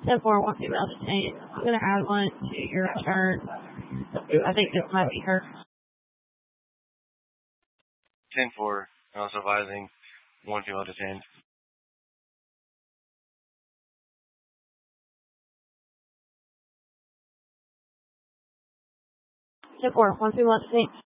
10-4, one female detained. I'm going to add one to your return. I think this might be her. 10-4, also advising one female detained. 10-4, one female detained.